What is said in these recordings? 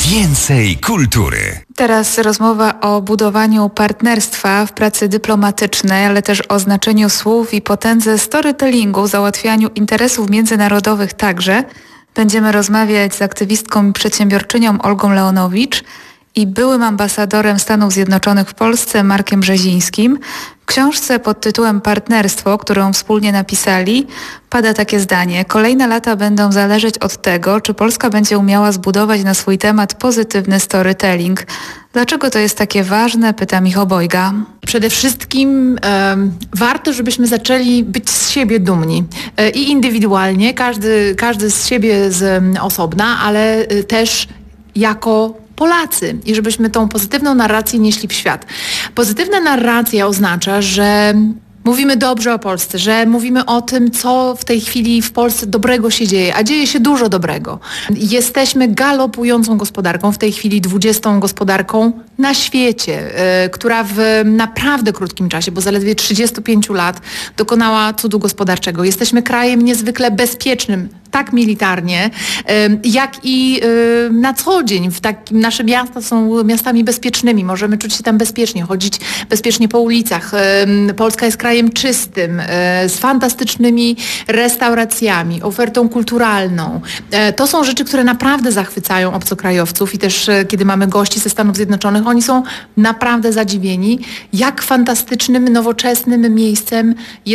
Więcej kultury. Teraz rozmowa o budowaniu partnerstwa w pracy dyplomatycznej, ale też o znaczeniu słów i potędze storytellingu, załatwianiu interesów międzynarodowych także. Będziemy rozmawiać z aktywistką i przedsiębiorczynią Olgą Leonowicz i byłym ambasadorem Stanów Zjednoczonych w Polsce Markiem Brzezińskim. W książce pod tytułem Partnerstwo, którą wspólnie napisali, pada takie zdanie: kolejne lata będą zależeć od tego, czy Polska będzie umiała zbudować na swój temat pozytywny storytelling. Dlaczego to jest takie ważne? Pytam ich obojga. Przede wszystkim warto, żebyśmy zaczęli być z siebie dumni. I indywidualnie, każdy z siebie z osobna, ale też jako Polacy i żebyśmy tą pozytywną narrację nieśli w świat. Pozytywna narracja oznacza, że mówimy dobrze o Polsce, że mówimy o tym, co w tej chwili w Polsce dobrego się dzieje, a dzieje się dużo dobrego. Jesteśmy galopującą gospodarką, w tej chwili 20. gospodarką na świecie, która w naprawdę krótkim czasie, bo zaledwie 35 lat dokonała cudu gospodarczego. Jesteśmy krajem niezwykle bezpiecznym, tak militarnie, jak i na co dzień. Nasze miasta są miastami bezpiecznymi, możemy czuć się tam bezpiecznie, chodzić bezpiecznie po ulicach. Polska jest krajem czystym, z fantastycznymi restauracjami, ofertą kulturalną. To są rzeczy, które naprawdę zachwycają obcokrajowców i też kiedy mamy gości ze Stanów Zjednoczonych, oni są naprawdę zadziwieni, jak fantastycznym, nowoczesnym miejscem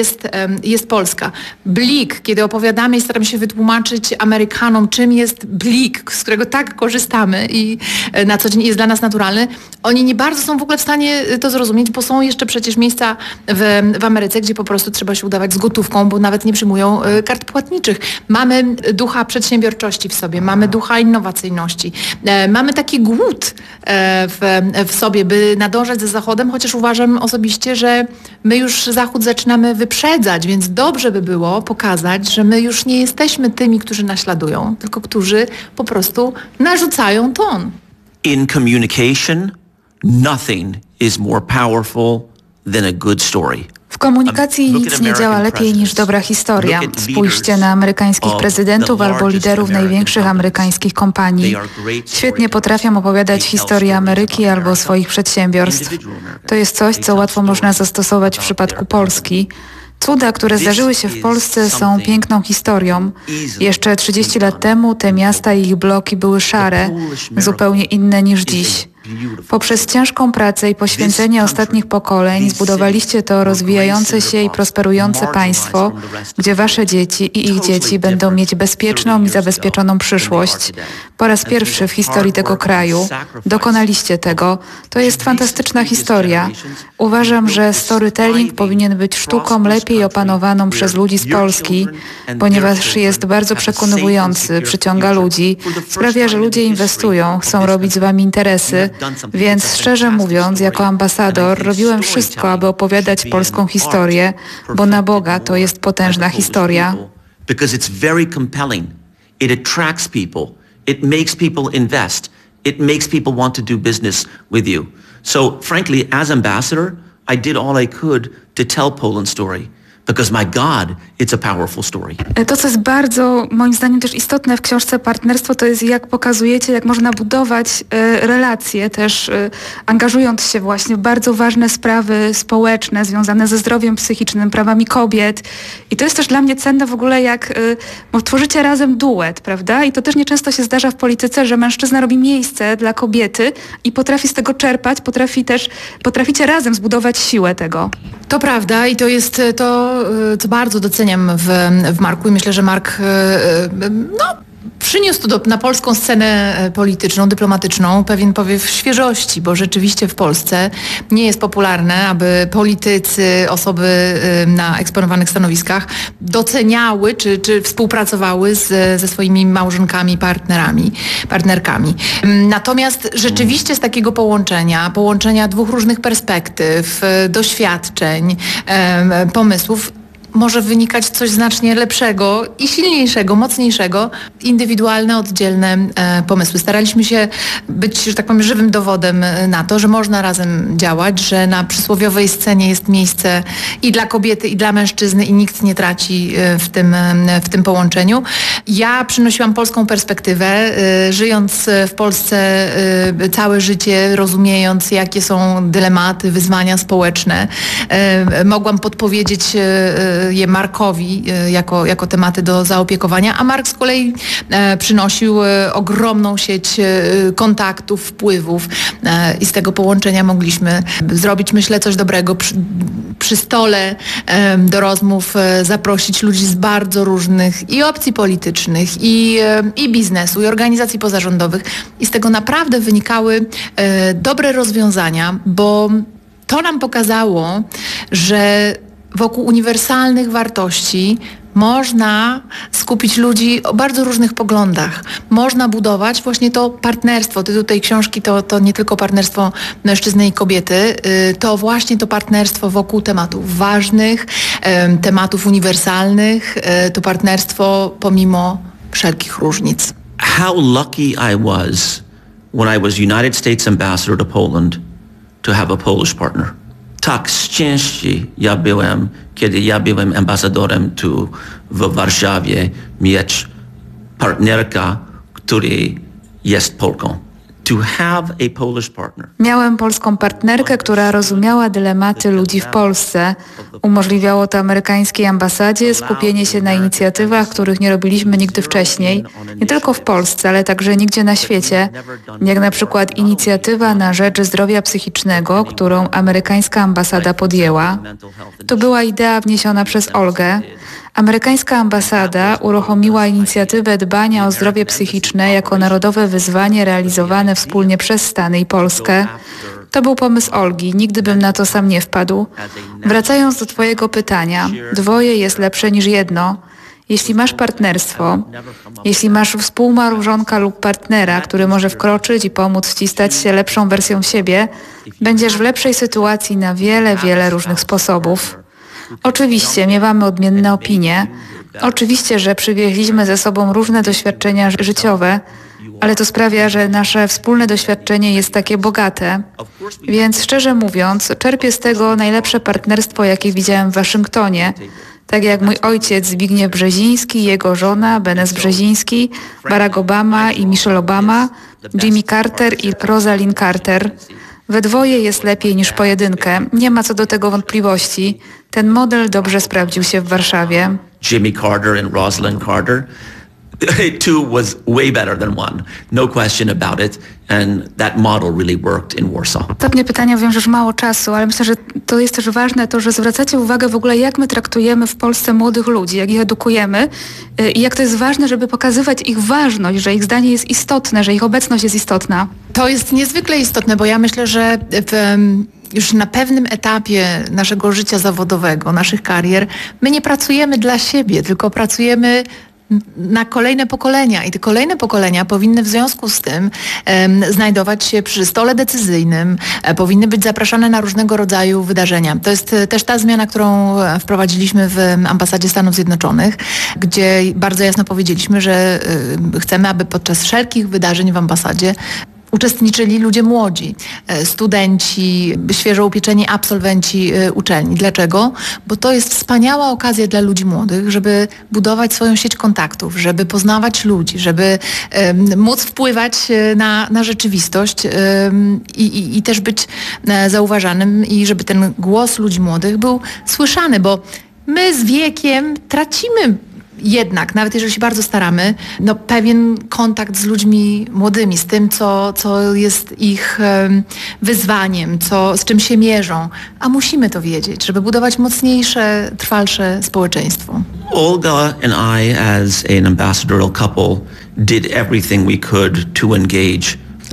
jest Polska. Blik, kiedy opowiadamy i staramy się wytłumaczyć Amerykanom, czym jest blik, z którego tak korzystamy i na co dzień jest dla nas naturalny, oni nie bardzo są w ogóle w stanie to zrozumieć, bo są jeszcze przecież miejsca w Ameryce, gdzie po prostu trzeba się udawać z gotówką, bo nawet nie przyjmują kart płatniczych. Mamy ducha przedsiębiorczości w sobie, mamy ducha innowacyjności, mamy taki głód w sobie, by nadążać za Zachodem, chociaż uważam osobiście, że my już Zachód zaczynamy wyprzedzać, więc dobrze by było pokazać, że my już nie jesteśmy tymi, którzy naśladują, tylko którzy po prostu narzucają ton. In communication, nothing is more powerful than a good story. W komunikacji nic nie działa lepiej niż dobra historia. Spójrzcie na amerykańskich prezydentów albo liderów największych amerykańskich kompanii. Świetnie potrafią opowiadać historię Ameryki albo swoich przedsiębiorstw. To jest coś, co łatwo można zastosować w przypadku Polski. Cuda, które zdarzyły się w Polsce, są piękną historią. Jeszcze 30 lat temu te miasta i ich bloki były szare, zupełnie inne niż dziś. Poprzez ciężką pracę i poświęcenie ostatnich pokoleń zbudowaliście to rozwijające się i prosperujące państwo, gdzie wasze dzieci i ich dzieci będą mieć bezpieczną i zabezpieczoną przyszłość. Po raz pierwszy w historii tego kraju dokonaliście tego. To jest fantastyczna historia. Uważam, że storytelling powinien być sztuką lepiej opanowaną przez ludzi z Polski, ponieważ jest bardzo przekonywujący, przyciąga ludzi, sprawia, że ludzie inwestują, chcą robić z wami interesy. Więc szczerze mówiąc, jako ambasador robiłem wszystko, aby opowiadać polską historię, bo na Boga to jest potężna historia. Because it's very compelling. It attracts people. It makes people invest. It makes people want to do business with you. So frankly, as ambassador, I did all I could to tell Poland's story. Because my God, it's a powerful story. To, co jest bardzo, moim zdaniem, też istotne w książce Partnerstwo, to jest jak pokazujecie, jak można budować relacje, też angażując się właśnie w bardzo ważne sprawy społeczne, związane ze zdrowiem psychicznym, prawami kobiet. I to jest też dla mnie cenne w ogóle, jak tworzycie razem duet, prawda? I to też nieczęsto się zdarza w polityce, że mężczyzna robi miejsce dla kobiety i potrafi z tego czerpać, potraficie razem zbudować siłę tego. To prawda i to jest to, co bardzo doceniam w Marku i myślę, że Mark przyniósł na polską scenę polityczną, dyplomatyczną pewien powiew świeżości, bo rzeczywiście w Polsce nie jest popularne, aby politycy, osoby na eksponowanych stanowiskach doceniały czy współpracowały ze swoimi małżonkami, partnerkami. Natomiast rzeczywiście z takiego połączenia dwóch różnych perspektyw, doświadczeń, pomysłów, może wynikać coś znacznie lepszego i silniejszego, mocniejszego. Indywidualne, oddzielne pomysły. Staraliśmy się być, że tak powiem, żywym dowodem na to, że można razem działać, że na przysłowiowej scenie jest miejsce i dla kobiety, i dla mężczyzny i nikt nie traci w tym połączeniu. Ja przynosiłam polską perspektywę, żyjąc w Polsce całe życie, rozumiejąc, jakie są dylematy, wyzwania społeczne. Mogłam podpowiedzieć je Markowi jako tematy do zaopiekowania, a Mark z kolei przynosił ogromną sieć kontaktów, wpływów i z tego połączenia mogliśmy zrobić, myślę, coś dobrego. Przy stole do rozmów zaprosić ludzi z bardzo różnych i opcji politycznych, i biznesu, i organizacji pozarządowych. I z tego naprawdę wynikały dobre rozwiązania, bo to nam pokazało, że wokół uniwersalnych wartości można skupić ludzi o bardzo różnych poglądach. Można budować właśnie to partnerstwo. Tytuł tej książki to nie tylko partnerstwo mężczyzny i kobiety, to właśnie to partnerstwo wokół tematów ważnych, tematów uniwersalnych, to partnerstwo pomimo wszelkich różnic. How lucky I was when I was United States Ambassador to Poland to have a Polish partner. Tak szczęśliwy ja byłem, kiedy ja byłem ambasadorem tu w Warszawie, mieć partnerka, który jest Polką. To have a Polish partner. Miałem polską partnerkę, która rozumiała dylematy ludzi w Polsce. Umożliwiało to amerykańskiej ambasadzie skupienie się na inicjatywach, których nie robiliśmy nigdy wcześniej, nie tylko w Polsce, ale także nigdzie na świecie, jak na przykład inicjatywa na rzecz zdrowia psychicznego, którą amerykańska ambasada podjęła. To była idea wniesiona przez Olgę. Amerykańska ambasada uruchomiła inicjatywę dbania o zdrowie psychiczne jako narodowe wyzwanie realizowane wspólnie przez Stany i Polskę. To był pomysł Olgi, nigdy bym na to sam nie wpadł. Wracając do Twojego pytania, dwoje jest lepsze niż jedno. Jeśli masz partnerstwo, jeśli masz współmałżonka lub partnera, który może wkroczyć i pomóc Ci stać się lepszą wersją siebie, będziesz w lepszej sytuacji na wiele różnych sposobów. Oczywiście miewamy odmienne opinie. Oczywiście, że przywieźliśmy ze sobą różne doświadczenia życiowe, ale to sprawia, że nasze wspólne doświadczenie jest takie bogate. Więc szczerze mówiąc, czerpię z tego najlepsze partnerstwo, jakie widziałem w Waszyngtonie. Tak jak mój ojciec Zbigniew Brzeziński, jego żona Benes Brzeziński, Barack Obama i Michelle Obama, Jimmy Carter i Rosalind Carter. We dwoje jest lepiej niż pojedynkę. Nie ma co do tego wątpliwości. Ten model dobrze sprawdził się w Warszawie. Jimmy Carter and Rosalind Carter. Two was way better than one. No question about it. And that model really worked in Warsaw. Ostatnie pytanie, wiem, że już mało czasu, ale myślę, że to jest też ważne, to, że zwracacie uwagę w ogóle, jak my traktujemy w Polsce młodych ludzi, jak ich edukujemy i jak to jest ważne, żeby pokazywać ich ważność, że ich zdanie jest istotne, że ich obecność jest istotna. To jest niezwykle istotne, bo ja myślę, że już na pewnym etapie naszego życia zawodowego, naszych karier, my nie pracujemy dla siebie, tylko pracujemy na kolejne pokolenia i te kolejne pokolenia powinny w związku z tym znajdować się przy stole decyzyjnym, powinny być zapraszane na różnego rodzaju wydarzenia. To jest też ta zmiana, którą wprowadziliśmy w Ambasadzie Stanów Zjednoczonych, gdzie bardzo jasno powiedzieliśmy, że chcemy, aby podczas wszelkich wydarzeń w ambasadzie uczestniczyli ludzie młodzi, studenci, świeżo upieczeni absolwenci uczelni. Dlaczego? Bo to jest wspaniała okazja dla ludzi młodych, żeby budować swoją sieć kontaktów, żeby poznawać ludzi, żeby móc wpływać na rzeczywistość i też być zauważanym i żeby ten głos ludzi młodych był słyszany, bo my z wiekiem tracimy jednak, nawet jeżeli się bardzo staramy, pewien kontakt z ludźmi młodymi, z tym, co jest ich wyzwaniem, z czym się mierzą. A musimy to wiedzieć, żeby budować mocniejsze, trwalsze społeczeństwo. Olga and I, as an ambassadorial couple, did everything we could to engage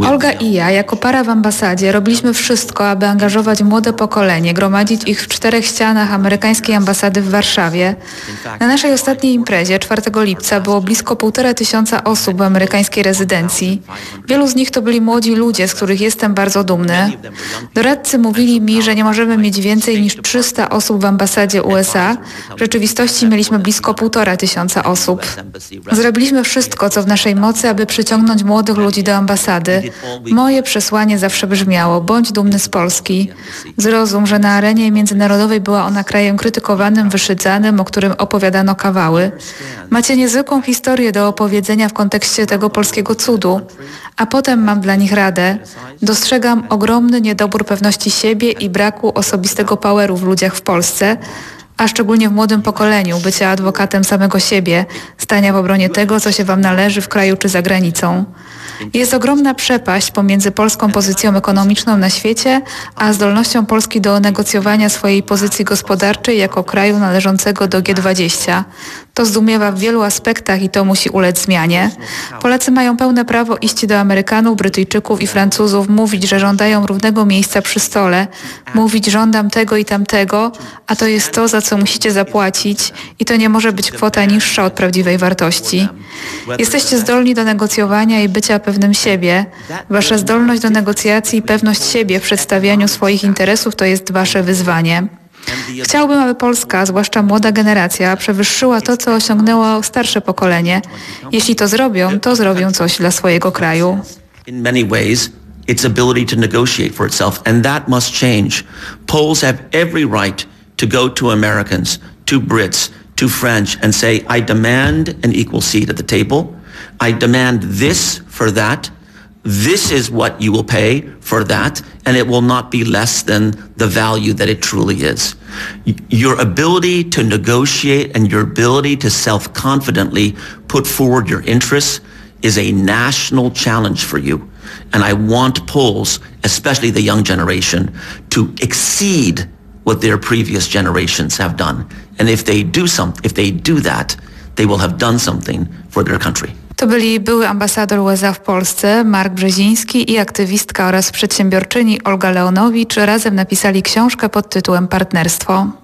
Olga i ja, jako para w ambasadzie, robiliśmy wszystko, aby angażować młode pokolenie, gromadzić ich w 4 ścianach amerykańskiej ambasady w Warszawie. Na naszej ostatniej imprezie 4 lipca było blisko 1500 osób w amerykańskiej rezydencji. Wielu z nich to byli młodzi ludzie, z których jestem bardzo dumny. Doradcy mówili mi, że nie możemy mieć więcej niż 300 osób w ambasadzie USA. W rzeczywistości mieliśmy blisko 1500 osób. Zrobiliśmy wszystko, co w naszej mocy, aby przyciągnąć młodych ludzi do ambasady. Moje przesłanie zawsze brzmiało: bądź dumny z Polski. Zrozum, że na arenie międzynarodowej była ona krajem krytykowanym, wyszydzanym, o którym opowiadano kawały. Macie niezwykłą historię do opowiedzenia w kontekście tego polskiego cudu. A potem mam dla nich radę. Dostrzegam ogromny niedobór pewności siebie i braku osobistego poweru w ludziach w Polsce, a szczególnie w młodym pokoleniu, bycia adwokatem samego siebie, stania w obronie tego, co się wam należy w kraju czy za granicą. Jest ogromna przepaść pomiędzy polską pozycją ekonomiczną na świecie, a zdolnością Polski do negocjowania swojej pozycji gospodarczej jako kraju należącego do G20. To zdumiewa w wielu aspektach i to musi ulec zmianie. Polacy mają pełne prawo iść do Amerykanów, Brytyjczyków i Francuzów, mówić, że żądają równego miejsca przy stole, mówić: żądam tego i tamtego, a to jest to, za co musicie zapłacić i to nie może być kwota niższa od prawdziwej wartości. Jesteście zdolni do negocjowania i bycia pewnym siebie. Wasza zdolność do negocjacji i pewność siebie w przedstawianiu swoich interesów to jest wasze wyzwanie. Chciałbym, aby Polska, zwłaszcza młoda generacja, przewyższyła to, co osiągnęło starsze pokolenie. Jeśli to zrobią coś dla swojego kraju. In many ways, its ability to negotiate for itself, and that must change. Poles have every right to go to Americans, to Brits, to French and say, I demand an equal seat at the table. I demand this for that. This is what you will pay for that, and it will not be less than the value that it truly is. Your ability to negotiate and your ability to self-confidently put forward your interests is a national challenge for you. And I want Poles, especially the young generation, to exceed what their previous generations have done. And if they do that, they will have done something for their country. To byli były ambasador USA w Polsce Mark Brzeziński i aktywistka oraz przedsiębiorczyni Olga Leonowicz. Razem napisali książkę pod tytułem Partnerstwo.